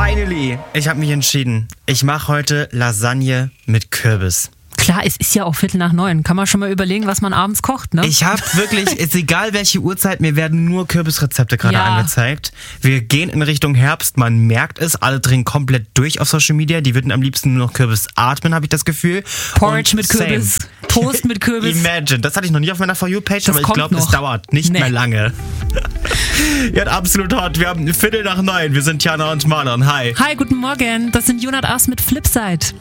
Finally, ich habe mich entschieden. Ich mache heute Lasagne mit Kürbis. Klar, es ist ja auch 8:45. Kann man schon mal überlegen, was man abends kocht, ne? Ich habe wirklich, ist egal welche Uhrzeit, mir werden nur Kürbisrezepte gerade angezeigt. Wir gehen in Richtung Herbst, man merkt es, alle drehen komplett durch auf Social Media. Die würden am liebsten nur noch Kürbis atmen, habe ich das Gefühl. Porridge mit Kürbis, Toast mit Kürbis. Imagine, das hatte ich noch nie auf meiner For You-Page, aber ich glaube, es dauert nicht mehr lange. Ja, absolut hot. Wir haben 8:45. Wir sind Jana und Marlon. Hi. Hi, guten Morgen. Das sind Junat As mit Flipside.